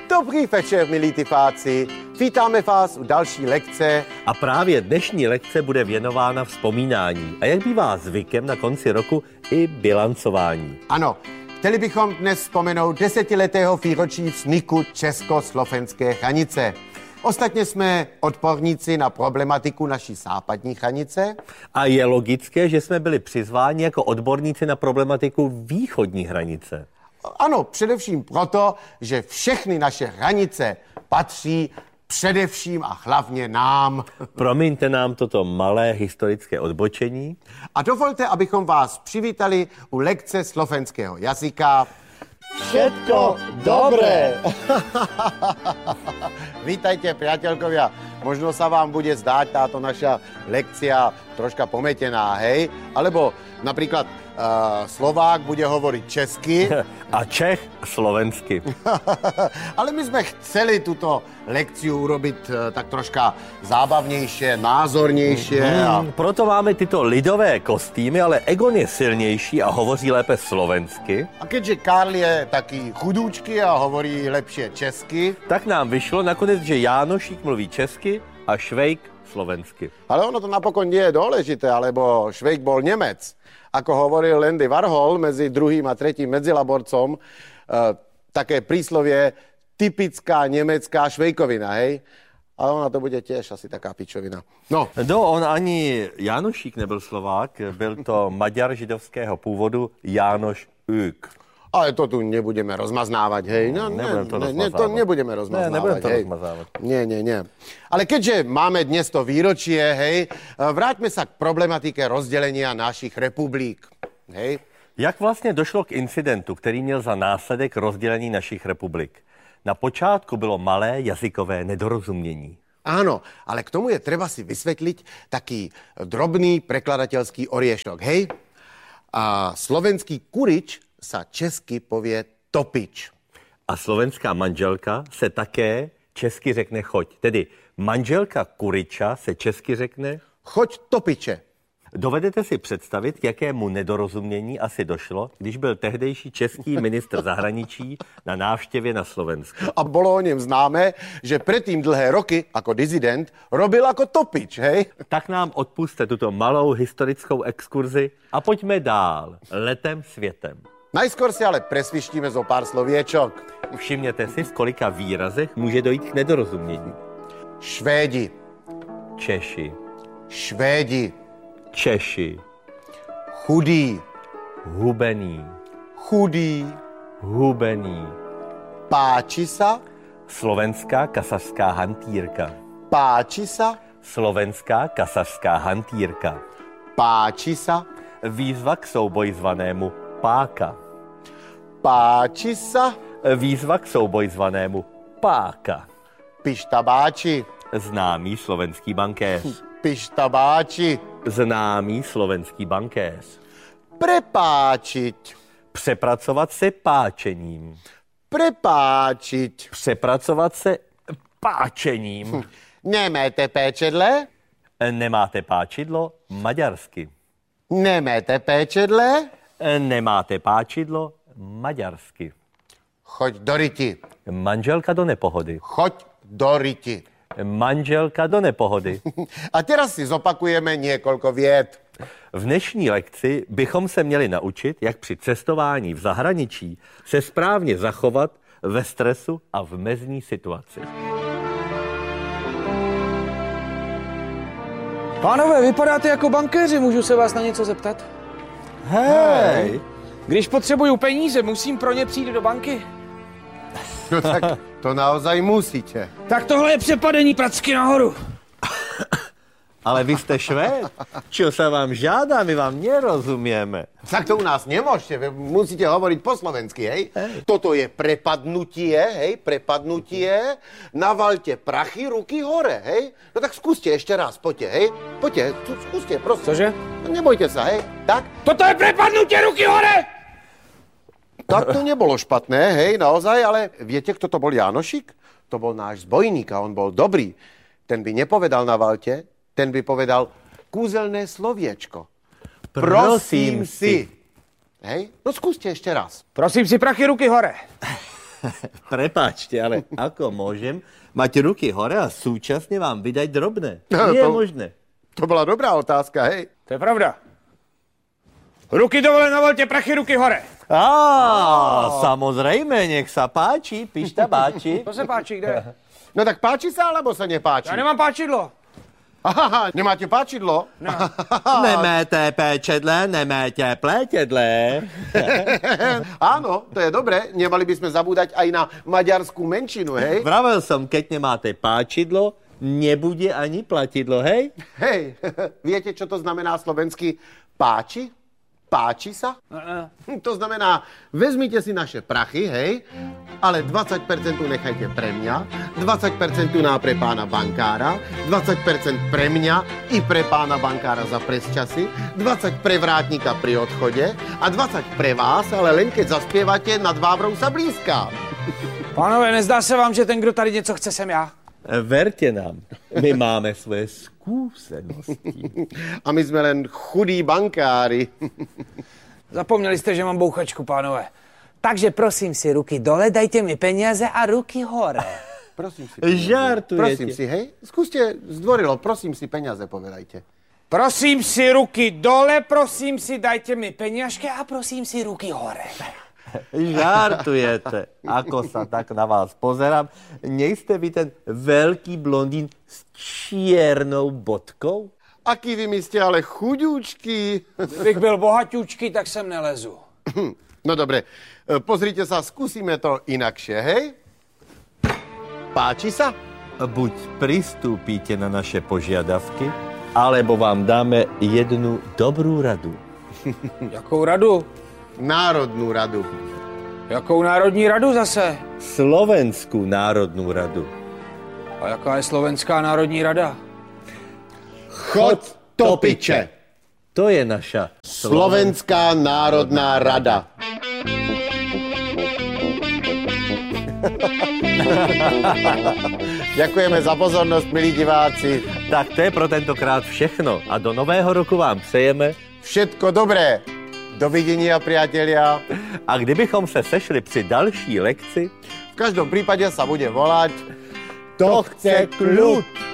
Dobrý večer, milí typáci. Vítáme vás u další lekce. A právě dnešní lekce bude věnována vzpomínání. A jak bývá zvykem na konci roku i bilancování. Ano, chtěli bychom dnes vzpomenout 10letého výročí vzniku československé hranice. Ostatně jsme odborníci na problematiku naší západní hranice. A je logické, že jsme byli přizváni jako odborníci na problematiku východní hranice. Ano, především proto, že všechny naše hranice patří především a hlavně nám. Promiňte nám toto malé historické odbočení. A dovolte, abychom vás přivítali u lekce slovenského jazyka. Všetko dobré. Vítajte, priateľkovia. Možno sa vám bude zdáť táto naša lekcia troška pometená, hej? Alebo napríklad Slovák bude hovoriť česky. A Čech slovensky. Ale my sme chceli túto lekciu urobiť tak troška zábavnejšie, názornejšie. Proto máme tyto lidové kostýmy, ale Egon je silnější a hovoří lépe slovensky. A keďže Karl je taký chudúčky a hovorí lepšie česky, tak nám vyšlo nakonec, že Jánošík mluví česky a Švejk slovensky. Ale ono to napokon nie je dôležité, alebo Švejk bol Nemec. Ako hovoril Andy Warhol medzi druhým a tretím medzilaborcom, také príslovie typická nemecká švejkovina, hej? Ale ona to bude tiež asi taká pičovina. No, on ani Jánošík nebyl Slovák, byl to Maďar židovského původu Jánoš Ük. Ale to tu nebudeme rozmaznávať, hej? No, to nebudeme rozmaznávať, nebudeme to hej? rozmazávať. Nie. Ale keďže máme dnes to výročie, hej, vráťme sa k problematike rozdelenia našich republik, hej? Jak vlastně došlo k incidentu, který měl za následek rozdělení našich republik? Na počátku bylo malé jazykové nedorozumění. Áno, ale k tomu je treba si vysvetliť taký drobný prekladateľský oriešok, hej? A slovenský kurič sa česky povie topič. A slovenská manželka se také česky řekne choď. Tedy manželka kuriča se česky řekne choď topiče. Dovedete si představit, k jakému nedorozumění asi došlo, když byl tehdejší český ministr zahraničí na návštěvě na Slovensku. A bolo o něm známe, že predtým dlhé roky jako dizident robil jako topič, hej? Tak nám odpuste tuto malou historickou exkurzi a pojďme dál, letem světem. Najskôr si ale presvištíme zo pár sloviečok. Všimněte si, v kolika výrazech může dojít k nedorozumění. Švédi. Češi. Švédi. Češi. Chudý. Hubený. Chudý. Hubený. Páči sa. Slovenská kasařská hantýrka. Páči sa. Slovenská kasařská hantýrka. Páči sa. Výzva k souboji zvanému páka. Páči sa. Výzva k souboji zvanému páka. Pištabáči. Známý slovenský bankéř. Pištabáči. Známý slovenský bankéř. Prepáčiť. Přepracovat se páčením. Prepáčiť. Přepracovat se páčením. Nemáte péčedle? Nemáte páčidlo? Maďarsky. Nemáte péčedle? Nemáte páčidlo? Maďarsky. Choď do ryti. Manželka do nepohody. Choď do ryti. Manželka do nepohody. A teraz si zopakujeme niekoľko vied. V dnešní lekci bychom se měli naučit, jak při cestování v zahraničí se správně zachovat ve stresu a v mezní situaci. Pánové, vypadáte jako bankéři, můžu se vás na něco zeptat? Hej! Když potřebuju peníze, musím pro ně přijít do banky? No tak to naozaj musíte. Tak tohle je přepadení pracky nahoru. Ale vy jste Švéd? Čo sa vám žádá, my vám nerozumieme. Tak to u nás nemôžete, vy musíte hovoriť po slovensky, hej? Toto je prepadnutie, hej, prepadnutie. Navalte prachy, ruky hore, hej? No tak skúste ešte raz, poďte, hej? Poďte, skúste, prosím. Cože? Nebojte sa, hej? Tak? Toto je prepadnutie, ruky hore! Tak to nebolo špatné, hej, naozaj, ale viete, kto to bol Jánošík? To bol náš zbojník a on bol dobrý. Ten by nepovedal navalte, ten by povedal kúzelné sloviečko. Prosím si. Hej? No skúste ešte raz. Prosím si prachy, ruky hore. Prepáčte, ale ako môžem mať ruky hore a súčasne vám vydať drobné? No, Nie je to- možné. To byla dobrá otázka, hej. To je pravda. Ruky dole, navolte prachy, ruky hore. Samozrejme, nech sa páči, pišta báči. To se páči, kde? No tak páči sa, alebo sa nepáči? Já nemám páčidlo. Aha, nemáte páčidlo? No. Nemáte péčedle, nemáte plétedle. Áno, to je dobre. Nemali by sme zabúdať aj na maďarskú menšinu, hej? Vravel som, keď nemáte páčidlo, nebude ani platidlo, hej? Hej, viete, čo to znamená slovensky páči? Páči sa? To znamená, vezmite si naše prachy, hej, ale 20% nechajte pre mňa, 20% na pre pána bankára, 20% pre mňa i pre pána bankára za presčasy, 20 pre vrátnika pri odchode a 20 pre vás, ale len keď zaspievate Nad Vávrou sa blízká. Pánové, nezdá se vám, že ten, kdo tady něco chce, jsem já? Verte nám, my máme svoje skúsenosti. A my sme len chudí bankári. Zapomněli jste, že mám bouchačku, pánové. Takže prosím si, ruky dole, dajte mi peníze a ruky hore. Prosím si. Žartujete. Prosím si, hej? Skúste zdvorilo, prosím si, peniaze povedajte. Prosím si, ruky dole, prosím si, dajte mi peněžky a prosím si, ruky hore. Žartujete. Ako sa tak na vás pozerám. Nejste vy ten veľký blondín s čiernou bodkou? Aký vy mi ste ale chudúčky. Kdybych byl bohatůčky, tak sem nelezu. No dobre, pozrite sa, skúsime to inakšie, hej? Páči sa? Buď pristúpite na naše požiadavky, alebo vám dáme jednu dobrú radu. Jakou radu? Národnú radu. Jakou národní radu zase? Slovenskú národnú radu. A jaká je Slovenská národní rada? Chod topiče. To je naša Slovenská národná rada. Ďakujeme za pozornosť, milí diváci. Tak to je pro tentokrát všechno. A do nového roku vám přejeme. Všetko dobré. Dovidenia, priatelia. A kdybychom se sešli při další lekci, V každom prípade sa bude volať to chce kľud.